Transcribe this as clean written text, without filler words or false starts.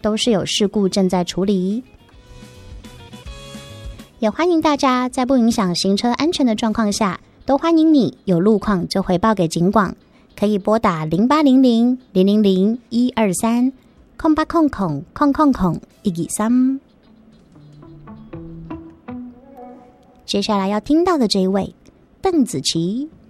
都是有事故正在处理。也欢迎大家在不影响行车安全的状况下，都欢迎你有路况就回报给警广，可以拨打0800-000-123 0800-123。接下来要听到的这一位，邓紫棋